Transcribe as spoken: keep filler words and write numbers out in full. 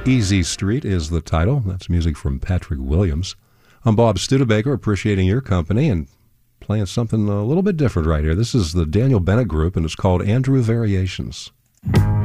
Easy Street is the title. That's music from Patrick Williams. I'm Bob Studebaker, appreciating your company and playing something a little bit different right here. This is the Daniel Bennett Group, and it's called Andrew Variations.